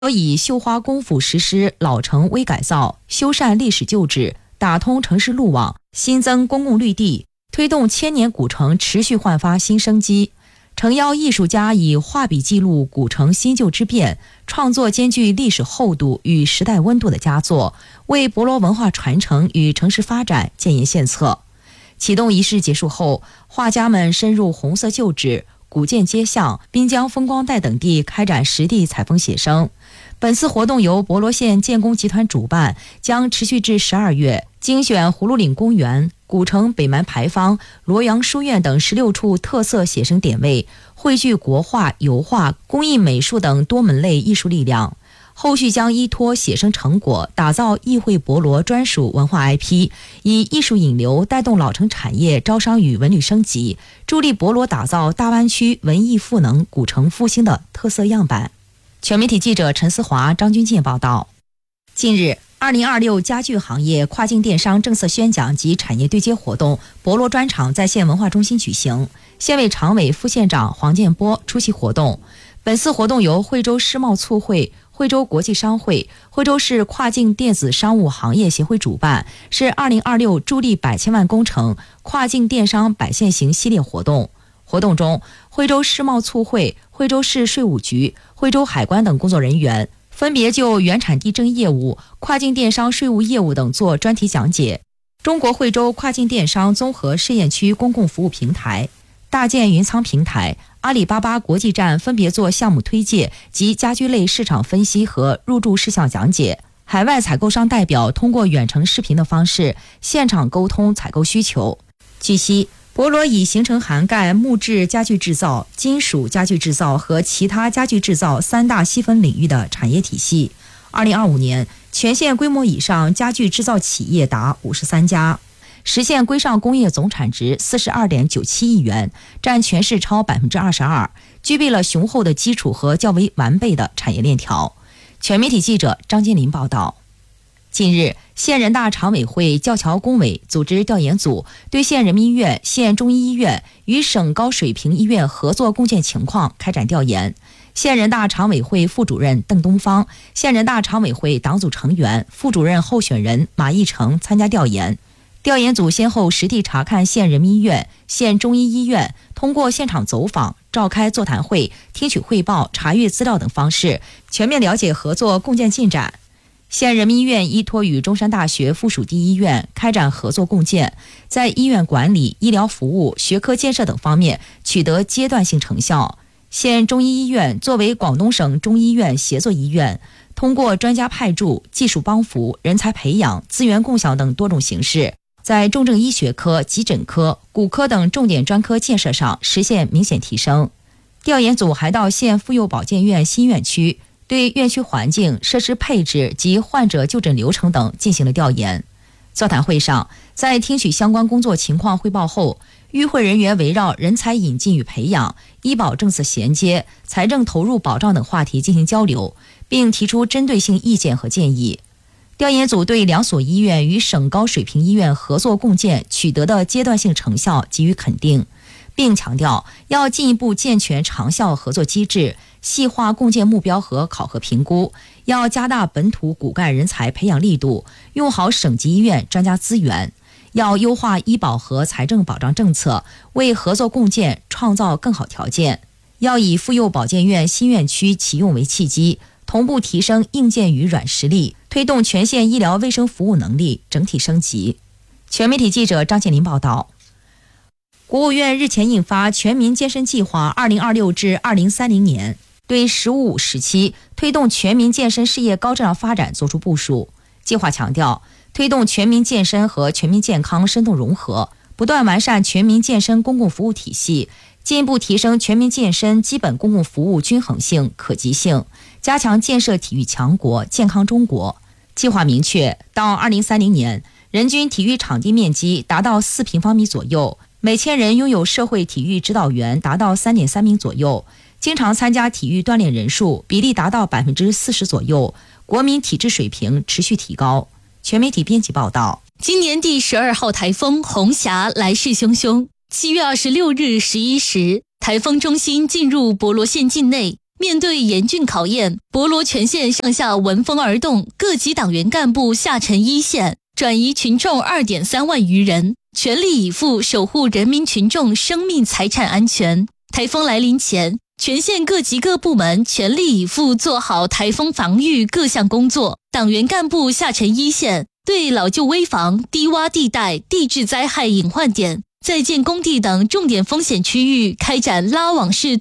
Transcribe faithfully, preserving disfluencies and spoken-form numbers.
以绣花功夫实施老城微改造，修缮历史旧址，打通城市路网，新增公共绿地，推动千年古城持续焕发新生机。诚邀艺术家以画笔记录古城新旧之变，创作兼具历史厚度与时代温度的佳作，为博罗文化传承与城市发展建言献策。启动仪式结束后，画家们深入红色旧址、古建街巷、滨江风光带等地开展实地采风写生。本次活动由博罗县建工集团主办，将持续至十二月，精选葫芦岭公园、古城北门牌坊、罗阳书院等十六处特色写生点位，汇聚国画、油画、工艺美术等多门类艺术力量。后续将依托写生成果，打造议会博罗专属文化 I P， 以艺术引流带动老城产业招商与文旅升级，助力博罗打造大湾区文艺赋能、古城复兴的特色样板。全媒体记者陈思华、张军健报道。近日，二零二六家具行业跨境电商政策宣讲及产业对接活动博罗专场在县文化中心举行，县委常委、副县长黄建波出席活动。本次活动由惠州世贸促会、惠州国际商会、惠州市跨境电子商务行业协会主办，是二零二六助力百千万工程跨境电商百县行系列活动。活动中，惠州世贸促会、惠州市税务局、惠州海关等工作人员分别就原产地证业务、跨境电商税务业务等做专题讲解。中国惠州跨境电商综合试验区公共服务平台、大建云仓平台、阿里巴巴国际站分别做项目推介及家居类市场分析和入驻事项讲解。海外采购商代表通过远程视频的方式现场沟通采购需求。据悉，博罗已形成涵盖木质家具制造、金属家具制造和其他家具制造三大细分领域的产业体系。二零二五年，全县规模以上家具制造企业达五十三家，实现规上工业总产值四十二点九七亿元，占全市超百分之二十二，具备了雄厚的基础和较为完备的产业链条。全媒体记者张金林报道。近日，县人大常委会教侨工委组织调研组对县人民医院、县中医医院与省高水平医院合作共建情况开展调研。县人大常委会副主任邓东方、县人大常委会党组成员、副主任候选人马义成参加调研。调研组先后实地查看县人民医院、县中医医院，通过现场走访、召开座谈会、听取汇报、查阅资料等方式，全面了解合作共建进展。县人民医院依托与中山大学附属第一医院开展合作共建，在医院管理、医疗服务、学科建设等方面取得阶段性成效。县中医医院作为广东省中医院协作医院，通过专家派驻、技术帮扶、人才培养、资源共享等多种形式，在重症医学科、急诊科、骨科等重点专科建设上实现明显提升。调研组还到县妇幼保健院新院区，对院区环境、设施配置及患者就诊流程等进行了调研。座谈会上，在听取相关工作情况汇报后，与会人员围绕人才引进与培养、医保政策衔接、财政投入保障等话题进行交流，并提出针对性意见和建议。调研组对两所医院与省高水平医院合作共建取得的阶段性成效给予肯定，并强调要进一步健全长效合作机制，细化共建目标和考核评估，要加大本土骨干人才培养力度，用好省级医院专家资源，要优化医保和财政保障政策，为合作共建创造更好条件。要以妇幼保健院新院区启用为契机，同步提升硬件与软实力，推动全县医疗卫生服务能力整体升级。全媒体记者张建林报道。国务院日前印发《全民健身计划（二零二六至二零三零年）》，对“十五五”时期推动全民健身事业高质量发展作出部署。计划强调，推动全民健身和全民健康深度融合，不断完善全民健身公共服务体系，进一步提升全民健身基本公共服务均衡性、可及性，加强建设体育强国、健康中国。计划明确，到二零三零年，人均体育场地面积达到四平方米左右，每千人拥有社会体育指导员达到 三点三名左右，经常参加体育锻炼人数比例达到 百分之四十 左右，国民体质水平持续提高。全媒体编辑报道。 今年第十二号台风红霞来势汹汹，七月二十六日十一时，台风中心进入博罗县境内， 面对严峻考验，博罗全县上下闻风而动，各级党员干部下沉一线，转移群众 二点三万余人，全力以赴守护人民群众生命财产安全。台风来临前，全县各级各部门全力以赴做好台风防御各项工作，党员干部下沉一线，对老旧危房、低洼地带、地质灾害隐患点、在建工地等重点风险区域开展拉网式